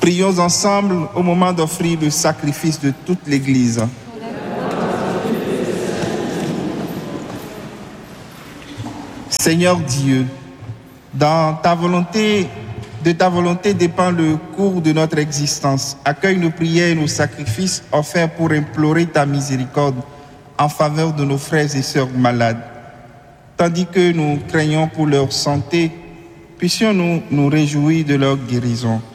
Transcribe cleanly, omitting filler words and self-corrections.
Prions ensemble au moment d'offrir le sacrifice de toute l'Église. Seigneur Dieu, de ta volonté dépend le cours de notre existence. Accueille nos prières et nos sacrifices offerts pour implorer ta miséricorde en faveur de nos frères et sœurs malades. Tandis que nous craignons pour leur santé, puissions-nous nous réjouir de leur guérison.